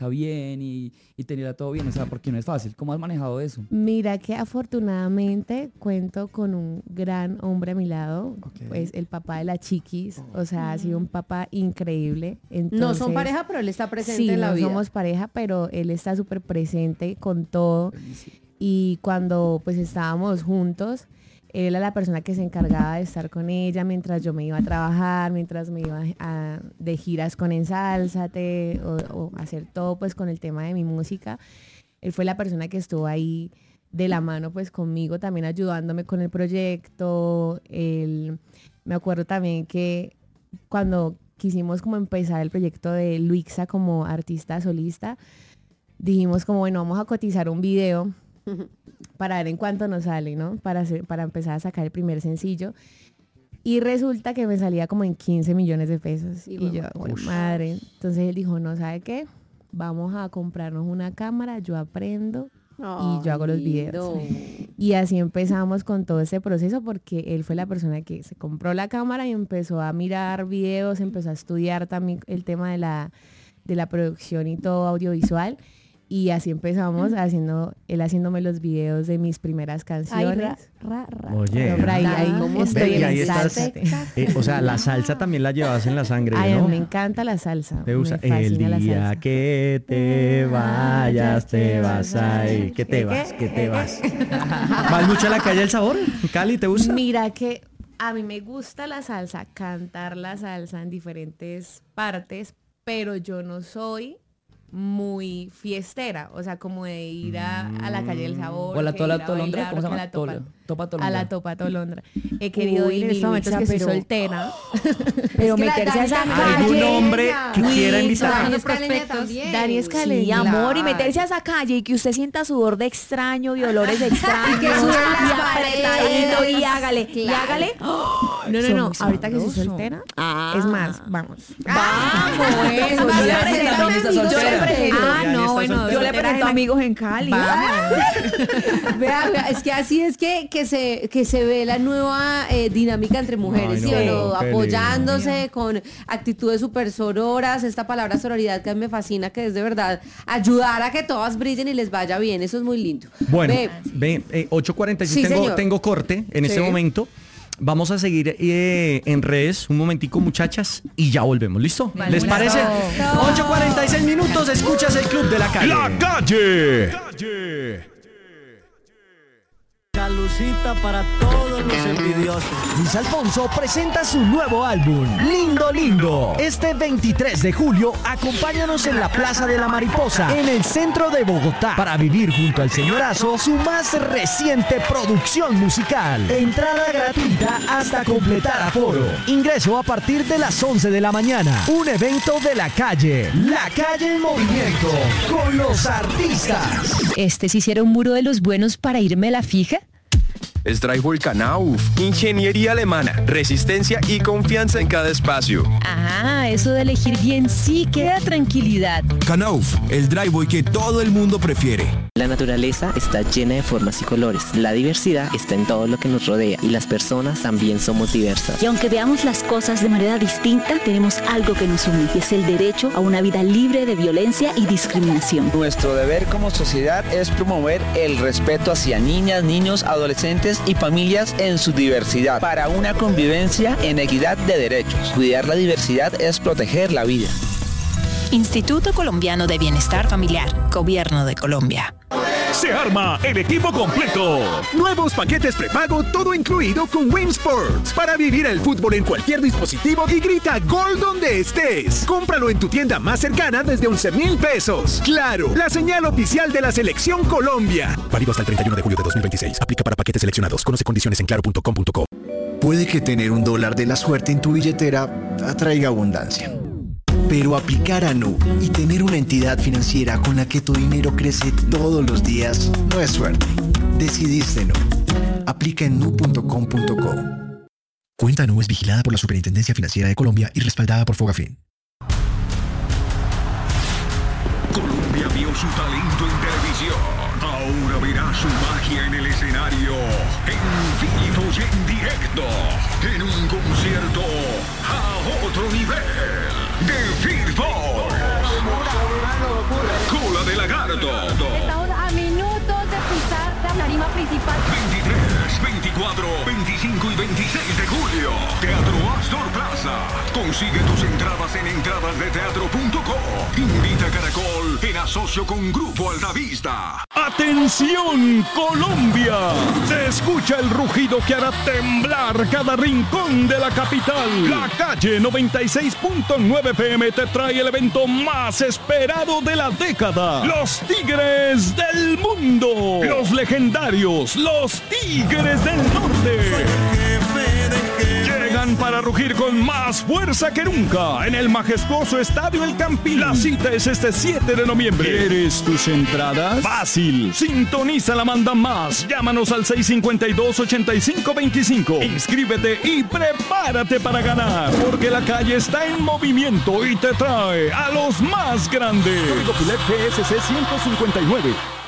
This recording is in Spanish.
bien y tenerla todo bien, o sea, porque no es fácil. ¿Cómo has manejado eso? Mira que afortunadamente cuento con un gran hombre a mi lado, pues el papá de la Chiquis, o sea, ha sido un papá increíble. Entonces, no son pareja, pero él está presente sí, en la vida. No somos pareja, pero él está súper presente con todo. Y cuando pues estábamos juntos, él era la persona que se encargaba de estar con ella mientras yo me iba a trabajar, mientras me iba de giras con Ensálzate o hacer todo pues con el tema de mi música. Él fue la persona que estuvo ahí de la mano pues conmigo, también ayudándome con el proyecto. Me acuerdo también que cuando quisimos como empezar el proyecto de Luixa como artista solista, dijimos como bueno, vamos a cotizar un video para ver en cuánto nos sale, ¿no? Para empezar a sacar el primer sencillo. Y resulta que me salía como en 15 millones de pesos. Y yo, bueno, madre. Entonces él dijo, no, ¿sabe qué? Vamos a comprarnos una cámara, yo aprendo y yo hago los videos. Y así empezamos con todo ese proceso porque él fue la persona que se compró la cámara y empezó a mirar videos, empezó a estudiar también el tema de la producción y todo audiovisual. Y así empezamos él haciéndome los videos de mis primeras canciones. Oye, ahí estoy en el salsa. O sea, la salsa también la llevas en la sangre, Ay, ¿no? Me encanta la salsa. Me gusta. El día que te vayas, te vas ahí. ¿Qué te vas? ¿Vas mucho a la calle del sabor? ¿Cali te gusta? Mira que a mí me gusta la salsa, cantar la salsa en diferentes partes, pero yo no soy muy fiestera, o sea, como de ir a la calle del sabor. O a la Tolondra, ¿cómo se llama? Topa Tolondra. A la Topa Tolondra. He querido ir en estos momentos que soy soltera. Pero meterse a esa calle. ¿Algún hombre que quiera invitar? Dani Escalera. Sí, amor, y meterse a esa calle y que usted sienta sudor de extraño y olores extraños. Y que suben las apretadito y hágale. Claro. Y hágale. No. Ahorita que soy soltera. Es más, vamos. Vamos, eso. Yo le presento amigos en Cali. Vea, es que así es que se ve la nueva dinámica entre mujeres, ¿sí o no? Apoyándose con actitudes súper sororas, esta palabra sororidad que a mí me fascina, que es de verdad ayudar a que todas brillen y les vaya bien, eso es muy lindo. Bueno, 8:46, Sí, tengo corte en este momento. Vamos a seguir en redes un momentico, muchachas, y ya volvemos. ¿Listo? Vale, ¿Les parece? 8:46 minutos, escuchas el Club de la Calle. ¡La Calle! Salucita para todos los envidiosos. Luis Alfonso presenta su nuevo álbum, Lindo Lindo. Este 23 de julio, acompáñanos en la Plaza de la Mariposa, en el centro de Bogotá, para vivir junto al señorazo su más reciente producción musical. Entrada gratuita hasta completar aforo. Ingreso a partir de las 11 de la mañana. Un evento de la calle. La Calle en movimiento, con los artistas. ¿Este sí hiciera un muro de los buenos para irme a la fija? Straichwell Knauf, ingeniería alemana, resistencia y confianza en cada espacio. Ah, eso de elegir bien sí que da tranquilidad. Knauf, el driveway que todo el mundo prefiere. La naturaleza está llena de formas y colores. La diversidad está en todo lo que nos rodea y las personas también somos diversas. Y aunque veamos las cosas de manera distinta, tenemos algo que nos une, y es el derecho a una vida libre de violencia y discriminación. Nuestro deber como sociedad es promover el respeto hacia niñas, niños, adolescentes y familias en su diversidad para una convivencia en equidad de derechos. Cuidar la diversidad es proteger la vida. Instituto Colombiano de Bienestar Familiar, Gobierno de Colombia. Se arma el equipo completo. Nuevos paquetes prepago, todo incluido con Win Sports. Para vivir el fútbol en cualquier dispositivo y grita gol donde estés. Cómpralo en tu tienda más cercana desde 11,000 pesos. Claro, la señal oficial de la Selección Colombia. Válido hasta el 31 de julio de 2026. Aplica para paquetes seleccionados. Conoce condiciones en claro.com.co. Puede que tener $1 de la suerte en tu billetera atraiga abundancia. Pero aplicar a Nu y tener una entidad financiera con la que tu dinero crece todos los días no es suerte. Decidiste Nu. Aplica en nu.com.co. Cuenta Nu es vigilada por la Superintendencia Financiera de Colombia y respaldada por Fogafín. Colombia vio su talento en televisión. Ahora verá su magia en el escenario, en vivo y en directo, en un concierto a otro nivel. The Beatles. Cola de Lagarto. Estamos a minutos de pisar la tarima principal. 23, 24, 25 y 26 de julio. Teatro Astor Plaza. Consigue tus entradas en entradasdeteatro.co. Invita a Caracol en asocio con Grupo Altavista. ¡Atención, Colombia! Se escucha el rugido que hará temblar cada rincón de la capital. La calle 96.9 FM te trae el evento más esperado de la década. Los Tigres del Mundo. Los legendarios, los Tigres del Norte. Llegan para rugir con más fuerza que nunca en el majestuoso Estadio El Campín. La cita es este 7 de noviembre. ¿Quieres tus entradas? Fácil. Sintoniza la Manda Más. Llámanos al 652-8525. Inscríbete y prepárate para ganar. Porque la calle está en movimiento y te trae a los más grandes. Código PSC 159.